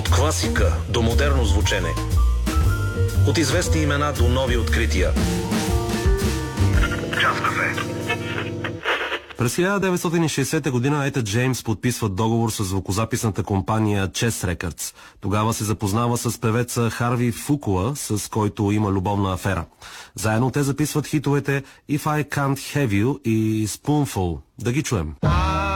От класика до модерно звучене. От известни имена до нови открития. Час кафе. През 1960 година Ета Джеймс подписва договор с звукозаписната компания Chess Records. Тогава се запознава с певеца Харви Фукуа, с който има любовна афера. Заедно те записват хитовете If I Can't Have You и Spoonful. Да ги чуем.